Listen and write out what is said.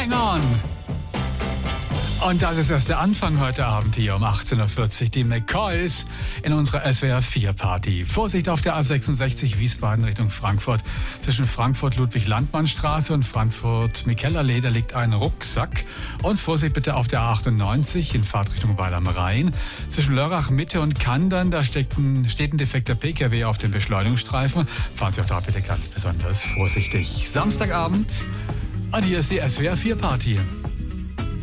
Hang on! Und das ist erst der Anfang heute Abend hier um 18.40 Uhr. Die McCoys in unserer SWR 4 Party. Vorsicht auf der A66 Wiesbaden Richtung Frankfurt. Zwischen Frankfurt-Ludwig-Landmann-Straße und Frankfurt-Mikellerlee, da liegt ein Rucksack. Und Vorsicht bitte auf der A98 in Fahrtrichtung Weil am Rhein. Zwischen Lörrach Mitte und Kandern, da steht ein defekter PKW auf dem Beschleunigungsstreifen. Fahren Sie auch da bitte ganz besonders vorsichtig. Samstagabend. Und hier ist die SWR 4 Party.